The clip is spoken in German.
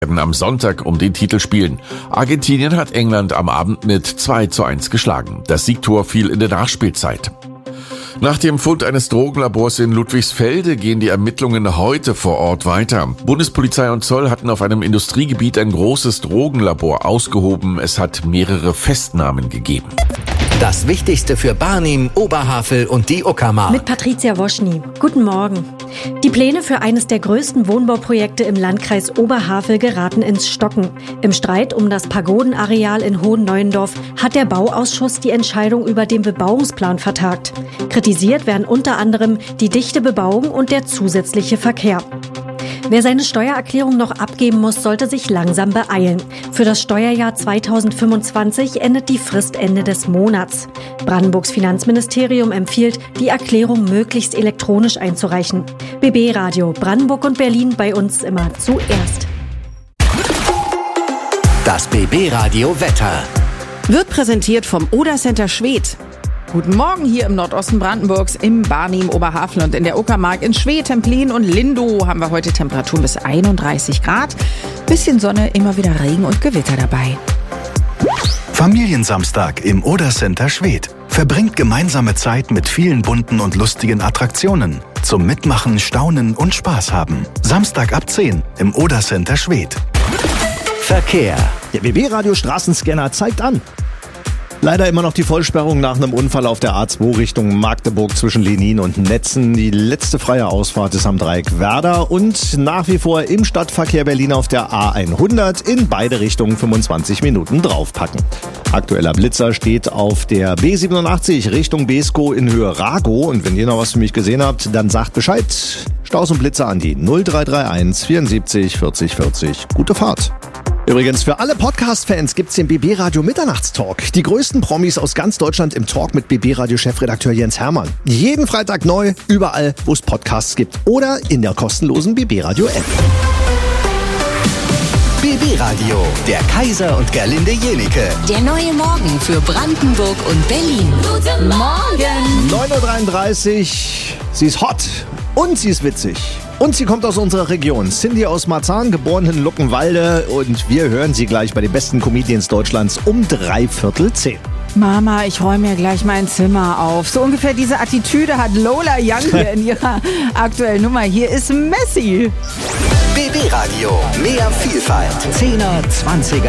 werden am Sonntag um den Titel spielen. Argentinien hat England am Abend mit 2:1 geschlagen. Das Siegtor fiel in der Nachspielzeit. Nach dem Fund eines Drogenlabors in Ludwigsfelde gehen die Ermittlungen heute vor Ort weiter. Bundespolizei und Zoll hatten auf einem Industriegebiet ein großes Drogenlabor ausgehoben. Es hat mehrere Festnahmen gegeben. Das Wichtigste für Barnim, Oberhavel und die Uckermark. Mit Patricia Woschny. Guten Morgen. Die Pläne für eines der größten Wohnbauprojekte im Landkreis Oberhavel geraten ins Stocken. Im Streit um das Pagodenareal in Hohenneuendorf hat der Bauausschuss die Entscheidung über den Bebauungsplan vertagt. Kritisiert werden unter anderem die dichte Bebauung und der zusätzliche Verkehr. Wer seine Steuererklärung noch abgeben muss, sollte sich langsam beeilen. Für das Steuerjahr 2025 endet die Frist Ende des Monats. Brandenburgs Finanzministerium empfiehlt, die Erklärung möglichst elektronisch einzureichen. BB Radio Brandenburg und Berlin, bei uns immer zuerst. Das BB Radio Wetter wird präsentiert vom Oder Center Schwedt. Guten Morgen hier im Nordosten Brandenburgs, im Barnim, Oberhavel und in der Uckermark. In Schwedt, Templin und Lindow haben wir heute Temperaturen bis 31 Grad. Bisschen Sonne, immer wieder Regen und Gewitter dabei. Familiensamstag im Oder Center Schwedt. Verbringt gemeinsame Zeit mit vielen bunten und lustigen Attraktionen. Zum Mitmachen, Staunen und Spaß haben. Samstag ab 10 im Oder Center Schwedt. Verkehr. Der BB-Radio Straßenscanner zeigt an. Leider immer noch die Vollsperrung nach einem Unfall auf der A2 Richtung Magdeburg zwischen Lenin und Netzen. Die letzte freie Ausfahrt ist am Dreieck Werder und nach wie vor im Stadtverkehr Berlin auf der A100 in beide Richtungen 25 Minuten draufpacken. Aktueller Blitzer steht auf der B87 Richtung Beeskow in Höhe Ragow. Und wenn ihr noch was für mich gesehen habt, dann sagt Bescheid. Staus und Blitzer an die 0331 74 40 40. Gute Fahrt. Übrigens, für alle Podcast-Fans gibt's den BB-Radio Mitternachtstalk. Die größten Promis aus ganz Deutschland im Talk mit BB-Radio-Chefredakteur Jens Hermann. Jeden Freitag neu, überall, wo es Podcasts gibt. Oder in der kostenlosen BB-Radio-App. BB-Radio, der Kaiser und Gerlinde Jenike. Der neue Morgen für Brandenburg und Berlin. Guten Morgen! 9:33 Uhr, sie ist hot und sie ist witzig. Und sie kommt aus unserer Region. Cindy aus Marzahn, geboren in Luckenwalde. Und wir hören sie gleich bei den besten Comedians Deutschlands um 9:45. Mama, ich räume mir gleich mein Zimmer auf. So ungefähr diese Attitüde hat Lola Young hier in ihrer aktuellen Nummer. Hier ist Messi. BB Radio, mehr Vielfalt. 10er, 20er.